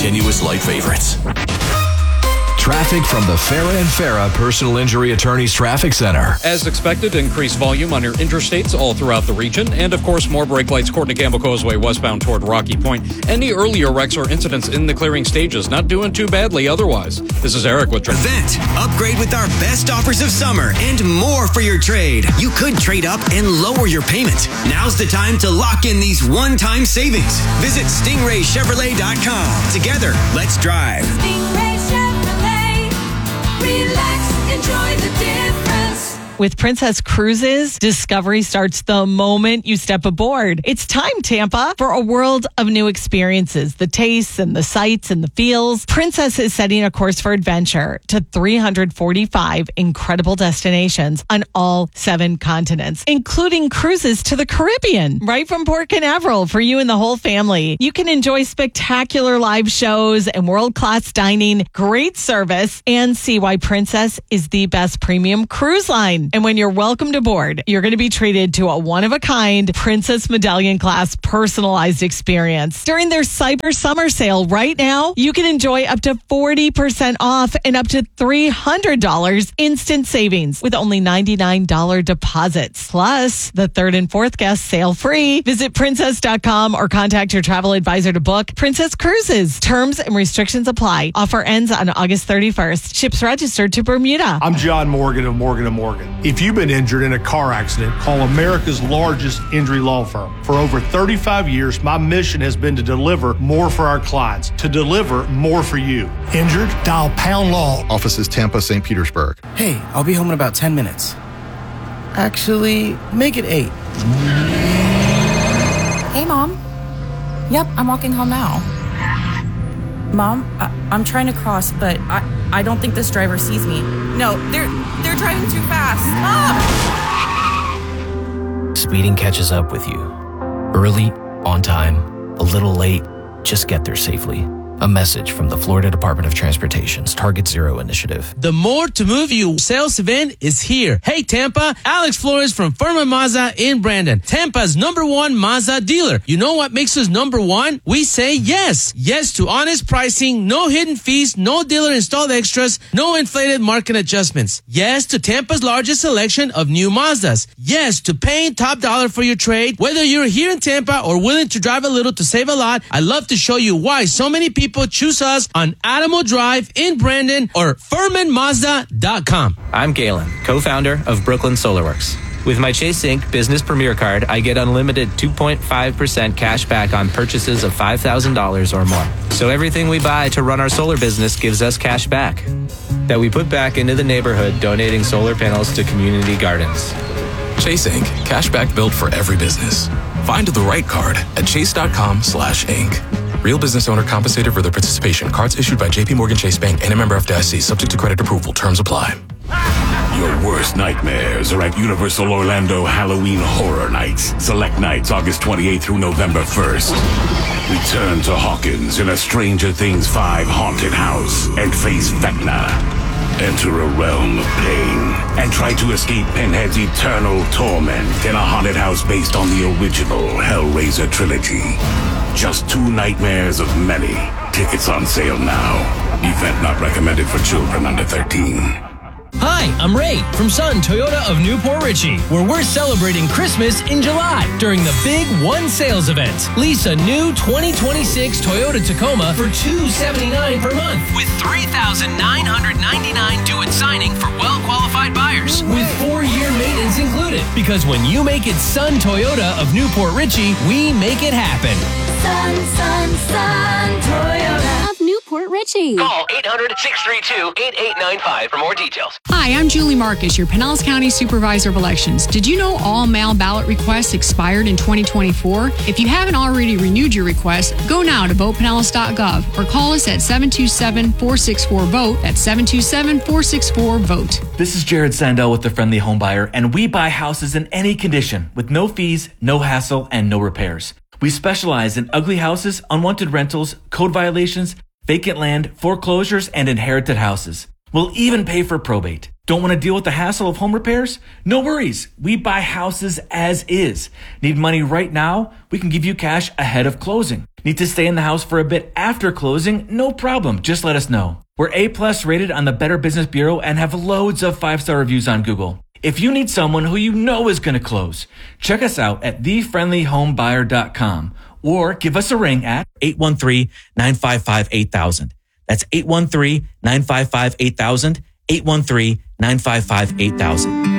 continuous light favorites. Traffic from the Farah and Farah Personal Injury Attorneys Traffic Center. As expected, increased volume on your interstates all throughout the region. And, of course, more brake lights Courtney Campbell Causeway westbound toward Rocky Point. Any earlier wrecks or incidents in the clearing stages. Not doing too badly otherwise. This is Eric with traffic. Event. Upgrade with our best offers of summer and more for your trade. You could trade up and lower your payment. Now's the time to lock in these one-time savings. Visit StingrayChevrolet.com. Together, let's drive. Stingray Chevrolet. Relax, enjoy the difference. With Princess Cruises, discovery starts the moment you step aboard. It's time, Tampa, for a world of new experiences, the tastes and the sights and the feels. Princess is setting a course for adventure to 345 incredible destinations on all 7 continents, including cruises to the Caribbean, right from Port Canaveral for you and the whole family. You can enjoy spectacular live shows and world-class dining, great service, and see why Princess is the best premium cruise line. And when you're welcomed aboard, you're going to be treated to a one-of-a-kind Princess Medallion class personalized experience. During their Cyber Summer Sale right now, you can enjoy up to 40% off and up to $300 instant savings with only $99 deposits. Plus, the 3rd and 4th guests sail free. Visit princess.com or contact your travel advisor to book Princess Cruises. Terms and restrictions apply. Offer ends on August 31st. Ships registered to Bermuda. I'm John Morgan of Morgan & Morgan. If you've been injured in a car accident, call America's largest injury law firm. For over 35 years, my mission has been to deliver more for our clients, to deliver more for you. Injured? Dial Pound Law. Offices Tampa, St. Petersburg. Hey, I'll be home in about 10 minutes. Actually, make it 8. Hey, Mom. Yep, I'm walking home now. Mom, I'm trying to cross, but I don't think this driver sees me. No, they're driving too fast. Ah! Speeding catches up with you. Early, on time, a little late, just get there safely. A message from the Florida Department of Transportation's Target Zero initiative. The More to Move You sales event is here. Hey, Tampa, Alex Flores from Furman Mazda in Brandon. Tampa's #1 Mazda dealer. You know what makes us #1? We say yes. Yes to honest pricing, no hidden fees, no dealer installed extras, no inflated market adjustments. Yes to Tampa's largest selection of new Mazdas. Yes to paying top dollar for your trade. Whether you're here in Tampa or willing to drive a little to save a lot, I'd love to show you why so many people choose us on Adamo Drive in Brandon or FurmanMazda.com. I'm Galen, co-founder of Brooklyn SolarWorks. With my Chase Inc. Business Premier Card, I get unlimited 2.5% cash back on purchases of $5,000 or more. So everything we buy to run our solar business gives us cash back that we put back into the neighborhood, donating solar panels to community gardens. Chase Inc. Cashback built for every business. Find the right card at chase.com/inc. Real business owner compensated for their participation. Cards issued by JP Morgan Chase Bank and a member FDIC. Subject to credit approval. Terms apply. Your worst nightmares are at Universal Orlando Halloween Horror Nights. Select nights August 28th through November 1st. Return to Hawkins in a Stranger Things 5 haunted house and face Vecna. Enter a realm of pain and try to escape Pinhead's eternal torment in a haunted house based on the original Hellraiser trilogy. Just 2 nightmares of many. Tickets on sale now. Event not recommended for children under 13. Hi, I'm Ray from Sun Toyota of Newport Richey, where we're celebrating Christmas in July during the Big One Sales event. Lease a new 2026 Toyota Tacoma for $279 per month with $3,999 due at signing for well-qualified buyers with 4-year maintenance included. Because when you make it Sun Toyota of Newport Richey, we make it happen. Sun Toyota of Newport Richey. Call 800-632-8895 for more details. Hi, I'm Julie Marcus, your Pinellas County Supervisor of Elections. Did you know all mail ballot requests expired in 2024? If you haven't already renewed your request, go now to votepinellas.gov or call us at 727-464-VOTE. That's 727-464-VOTE. This is Jared Sandell with The Friendly Home Buyer, and we buy houses in any condition with no fees, no hassle, and no repairs. We specialize in ugly houses, unwanted rentals, code violations, vacant land, foreclosures, and inherited houses. We'll even pay for probate. Don't want to deal with the hassle of home repairs? No worries. We buy houses as is. Need money right now? We can give you cash ahead of closing. Need to stay in the house for a bit after closing? No problem. Just let us know. We're A+ rated on the Better Business Bureau and have loads of 5-star reviews on Google. If you need someone who you know is going to close, check us out at thefriendlyhomebuyer.com or give us a ring at 813-955-8000. That's 813-955-8000, 813-955-8000.